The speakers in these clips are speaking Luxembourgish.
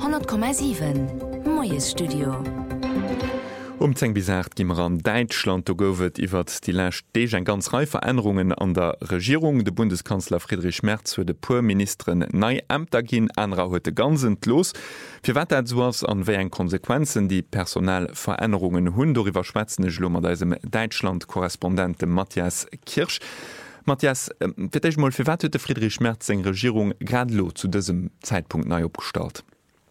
100,7 Moes Studio. 10 bis 8 gimmer an Deitschland gowet iwwer die Lächt déeg en ganz Reihe Veränderungen an der Regierung. De Bundeskanzler Friedrich Merz huet de Puerministeren nei Ämter ginn anrer huet ganzent los. Fir wat dat soass an wéi en Konsequenzen die Personalveränderungen hunn doiwwer schwätzeneg Lommer deisem Deitschland-Korrespondente Matthias Kirsch. Matthias, firich mal fir wat huet de Friedrich Merz eng Regierung gradlo zu dësem Zeitpunkt nei opgestalt?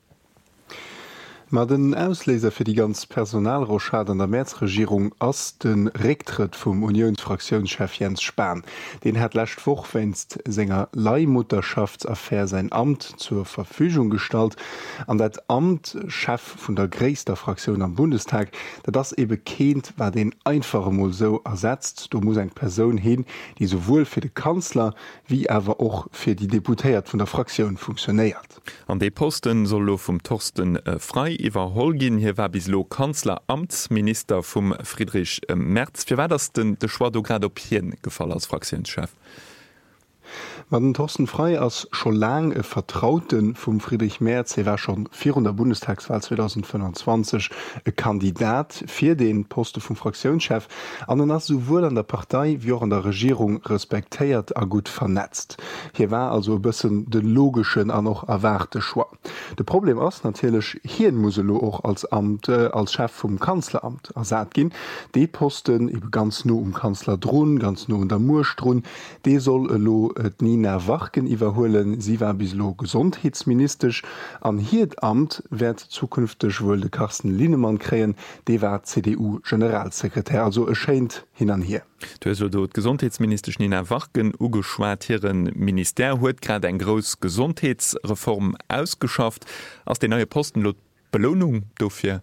Ma den Ausleser fir die ganz Personalrochade an der Märzregierung ass den Rücktritt vum Unionsfraktionschef Jens Spahn. Den hat lächt wochwenst senger Leihmutterschaftsaffaire sein Amt zur Verfügung gestalt. An dat Amt Chef vun der gréster Fraktion am Bundestag, dat das ebe kennt, war den einfache Mol so ersetzt. Du muss eng Person hin, die sowohl fir de Kanzler wie awer auch fir die Deputéiert vun der Fraktion funktioniert. An de Posten soll lo vum Thorsten frei iwwer Holgin hier war bislo Kanzleramtsminister vum Friedrich Merz. Wie war das denn de Schwado grad op hien gefallen als Fraktionschef? Man den Thorsten Frei als schon lang Vertrauten vum Friedrich Merz, war schon 400 Bundestagswahl 2025 Kandidat fir den Poste vum Fraktionschef, an den as sowohl an der Partei wie auch an der Regierung respektéiert a gut vernetzt. Hier war also bisssen den logischen an noch erwarte Schwa. De Problem ass natürlich hier Muselo auch als Amt als Chef vom Kanzleramt ersat gin. De Posten eben ganz no Kanzler drohen, ganz no der Murstrun, de soll lo Nina Wachken iwwerhoelen, sie war bislo gesundheitsministerisch. An hiet Amt werd zukünftig wohl de Carsten Linnemann kreen, de war CDU-Generalsekretär, also erscheint hin an hier. Du hast dort Gesundheitsminister Nina Wachken ugeschwatieren Minister huet grad ein groß Gesundheitsreform ausgeschafft. Aus den neue Posten lot Belohnung dofir.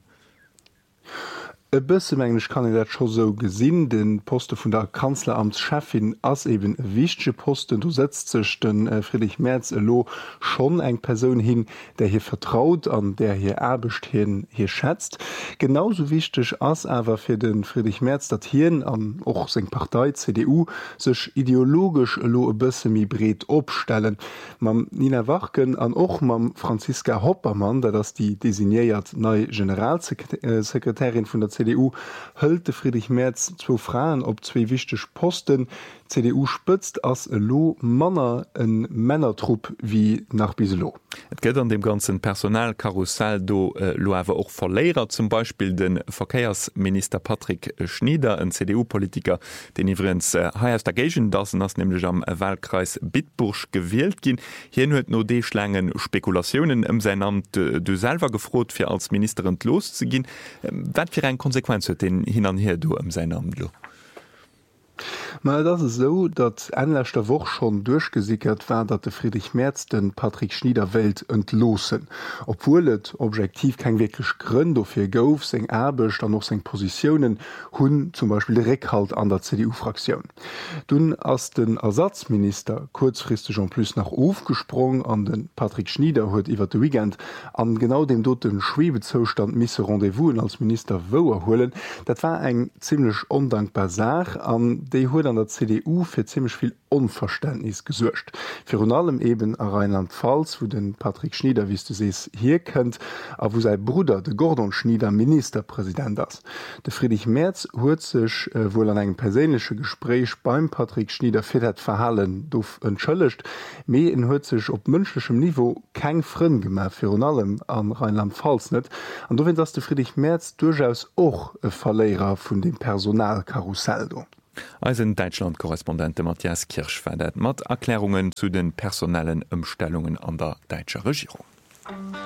E bëssemänglisch kann dat schon so gesinn, den Poste vun der Kanzleramtschefin ass eben wichtige Posten. Du setzt sech den Friedrich Merz lo schon eng Person hin, der hier vertraut, an der hier erbecht hin hier schätzt. Genauso wichtig ass awer fir den Friedrich Merz dat Hien an och seg Partei CDU sech ideologisch lo e bëssemi bret opstellen. Mam Nina Wachken an och mam Franziska Hoppermann, der das die designiert neue Generalsekretärin vun der CDU höllte Friedrich Merz 2 Fragen op 2 wichtig Posten. CDU spëtzt as lo Manner en Männertrupp wie nach biselo. Et gëtt an dem ganzen Personalkarussell do lo awer och Verléer, zum Beispiel den Verkehrsminister Patrick Schnieder, en CDU-Politiker, den iwrens heiers dagegen dassen ass nämlich am Wahlkreis Bitburg gewählt gin. Hien huet no de schlangen Spekulationen sein Amt du selber gefrot fir als Ministerin loszugin. Wat fir ein Konsequenz huet den hin an her du sein Amt lo? Mal das ist so, dass anlächte Woche schon durchgesickert war, dass der Friedrich Merz den Patrick Schnieder Welt entlosen. Obwohl es objektiv kein wirklich Grund dafür gouf, seg Erbecht dann noch seg Positionen hun zum Beispiel Rückhalt an der CDU-Fraktion. Dun als den Ersatzminister kurzfristig en plus nach aufgesprungen an den Patrick Schnieder huet iwwer de Weekend an genau dem dort den Schwebezustand misse Rendezvous als Minister woer holen. Dat war eng ziemlich undankbar Sache an déi huet an der CDU fir ziemlich viel Unverständnis gesuercht. Fi an allem eben a Rheinland-Pfalz, wo den Patrick Schnieder, wie du sees, hier kennt, a wo sei Bruder, de Gordon Schnieder, Ministerpräsident ass. De Friedrich Merz huet sech wohl an engem persönliche Gespräch beim Patrick Schnieder fir dat Verhallen douf entschëllecht, méi en huet sech op mënschlechem Niveau keng Frën gemer fir an allem an Rheinland-Pfalz net. An do wenn das de Friedrich Merz durchaus och e Verléer vun dem Personalkarussell do. Als ein Deutschland-Korrespondente Matthias Kirsch verdet mat Erklärungen zu den personellen Umstellungen an der deutschen Regierung.